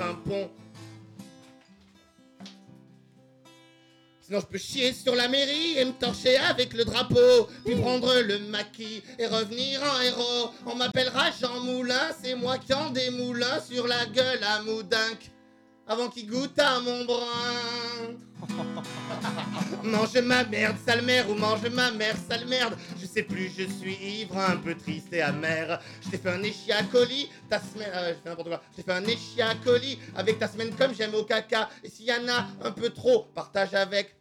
un pont. Sinon je peux chier sur la mairie et me torcher avec le drapeau, puis prendre le maquis et revenir en héros. On m'appellera Jean Moulin, c'est moi qui en des moulins sur la gueule à Moudinque, avant qu'il goûte à mon brin. Mange ma merde, sale mère, ou mange ma mère, sale merde. Je sais plus, je suis ivre, un peu triste et amer. Je t'ai fait un échiacoli, ta semaine... j'ai fait n'importe quoi. Je t'ai fait un échiacoli avec ta semaine comme j'aime au caca. Et s'il y en a un peu trop, partage avec